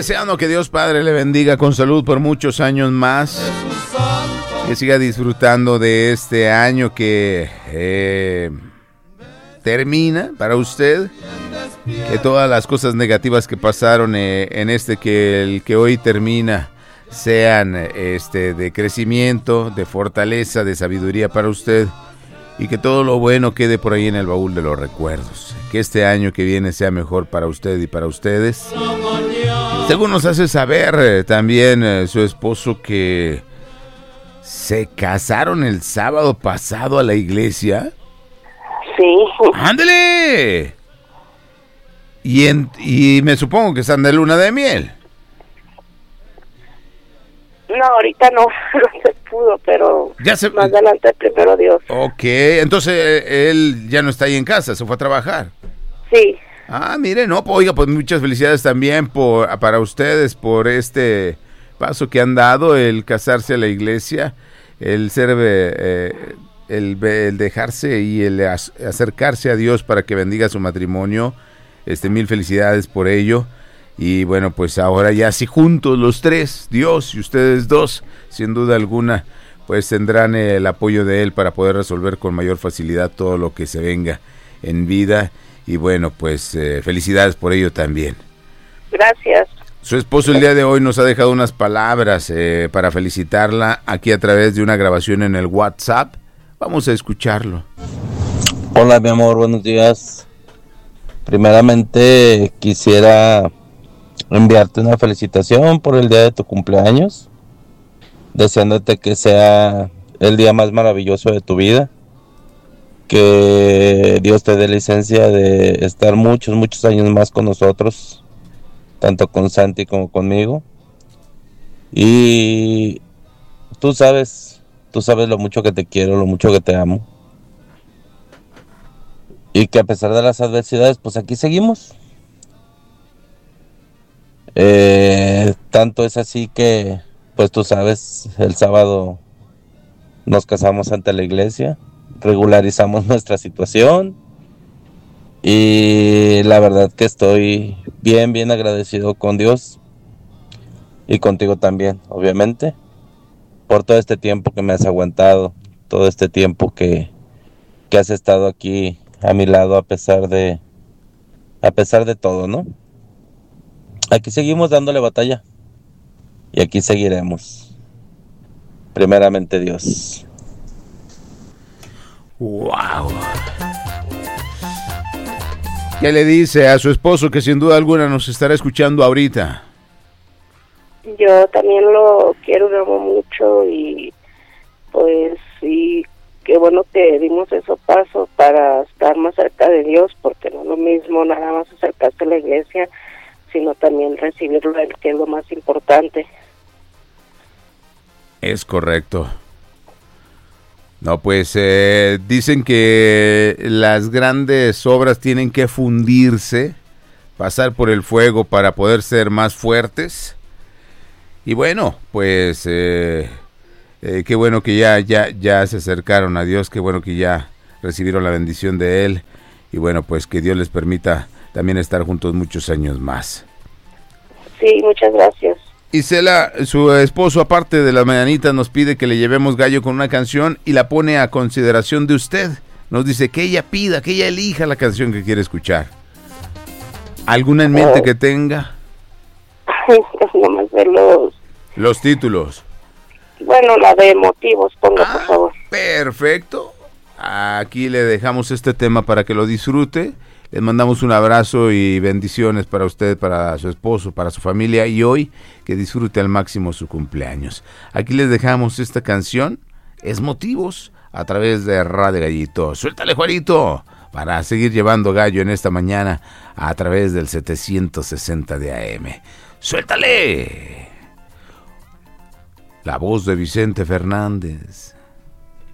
deseando que Dios Padre le bendiga con salud por muchos años más. Que siga disfrutando de este año que termina para usted. Que todas las cosas negativas que pasaron en el que hoy termina sean de crecimiento, de fortaleza, de sabiduría para usted. Y que todo lo bueno quede por ahí en el baúl de los recuerdos. Que este año que viene sea mejor para usted y para ustedes. Según nos hace saber también su esposo que se casaron el sábado pasado a la iglesia. Sí. ¡Ándale! Y me supongo que están de luna de miel. No, ahorita no se pudo, pero más adelante, primero Dios. Ok, entonces él ya no está ahí en casa, se fue a trabajar. Sí. Ah, mire, no, oiga, pues muchas felicidades también para ustedes por este paso que han dado, el casarse a la iglesia, el ser, el dejarse y el acercarse a Dios para que bendiga su matrimonio. Mil felicidades por ello. Y bueno, pues ahora ya si juntos los tres, Dios y ustedes dos, sin duda alguna, pues tendrán el apoyo de Él para poder resolver con mayor facilidad todo lo que se venga en vida. Y bueno, pues felicidades por ello también. Gracias. Su esposo el día de hoy nos ha dejado unas palabras para felicitarla aquí a través de una grabación en el WhatsApp. Vamos a escucharlo. Hola, mi amor, buenos días. Primeramente quisiera enviarte una felicitación por el día de tu cumpleaños, deseándote que sea el día más maravilloso de tu vida, que Dios te dé licencia de estar muchos años más con nosotros, tanto con Santi como conmigo, y tú sabes lo mucho que te quiero, lo mucho que te amo, y que a pesar de las adversidades, pues aquí seguimos. Tanto es así que, pues tú sabes, el sábado nos casamos ante la iglesia, regularizamos nuestra situación y la verdad que estoy bien agradecido con Dios y contigo también, obviamente, por todo este tiempo que me has aguantado, todo este tiempo que has estado aquí a mi lado a pesar de todo, ¿no? Aquí seguimos dándole batalla y aquí seguiremos. Primeramente Dios. ¡Wow! ¿Qué le dice a su esposo que sin duda alguna nos estará escuchando ahorita? Yo también lo quiero, lo amo mucho y pues sí, qué bueno que dimos esos pasos para estar más cerca de Dios, porque no es lo mismo nada más acercarse a la iglesia, sino también recibirlo, que es lo más importante. Es correcto. No, pues dicen que las grandes obras tienen que fundirse, pasar por el fuego para poder ser más fuertes. Y bueno, pues qué bueno que ya se acercaron a Dios, qué bueno que ya recibieron la bendición de Él. Y bueno, pues que Dios les permita también estar juntos muchos años más. Sí, muchas gracias. Isela, su esposo, aparte de las mañanitas, nos pide que le llevemos gallo con una canción y la pone a consideración de usted. Nos dice que ella pida, que ella elija la canción que quiere escuchar. ¿Alguna en mente que tenga? Nomás ver los títulos. Bueno, la de motivos, ponga por favor. Perfecto. Aquí le dejamos este tema para que lo disfrute. Les mandamos un abrazo y bendiciones para usted, para su esposo, para su familia y hoy que disfrute al máximo su cumpleaños. Aquí les dejamos esta canción, es Motivos, a través de Radio Gallito. Suéltale, Juanito, para seguir llevando gallo en esta mañana a través del 760 de AM. ¡Suéltale! La voz de Vicente Fernández.